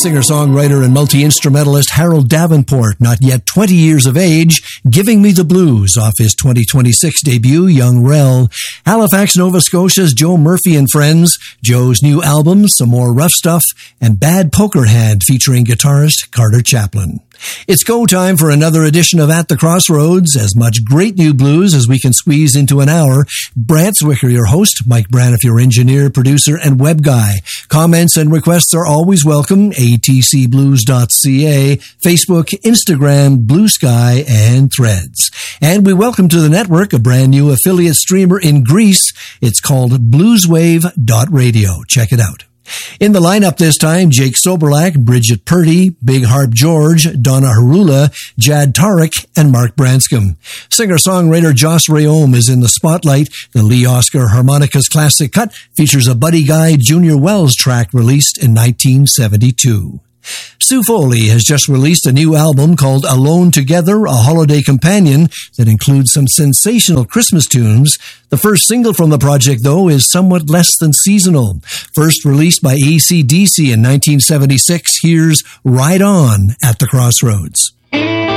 Singer-songwriter and multi-instrumentalist Harold Davenport, not yet 20 years of age, Giving Me the Blues off his 2026 debut, Young Rel. Halifax, Nova Scotia's Joe Murphy and Friends, Joe's new album, Some More Rough Stuff, and Bad Poker Hand featuring guitarist Carter Chaplin. It's go time for another edition of At the Crossroads, as much great new blues as we can squeeze into an hour. Brant Zwicker, your host, Mike Braniff, your engineer, producer, and web guy. Comments and requests are always welcome. atcblues.ca, Facebook, Instagram, Blue Sky, and Threads. And we welcome to the network a brand new affiliate streamer in Greece. It's called blueswave.radio. Check it out. In the lineup this time, Jake Soberlak, Bridget Purdy, Big Harp George, Donna Harula, Jad Tarek, and Mark Branscombe. Singer-songwriter Joss Rayome is in the spotlight. The Lee Oscar Harmonicas Classic Cut features a Buddy Guy Junior Wells track released in 1972. Sue Foley has just released a new album called Alone Together, a holiday companion that includes some sensational Christmas tunes. The first single from the project, though, is somewhat less than seasonal. First released by AC/DC in 1976, here's Ride On at the Crossroads.